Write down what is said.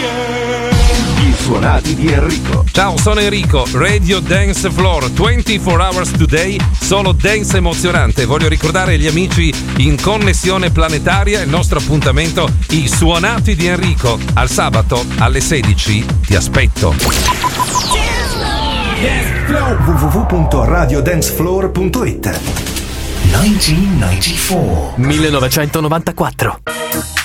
I suonati di Enrico. Ciao, sono Enrico, Radio Dance Floor, 24 hours today, solo dance emozionante. Voglio ricordare agli amici in connessione planetaria il nostro appuntamento, i suonati di Enrico. Al sabato alle 16 ti aspetto. www.radiodancefloor.it 1994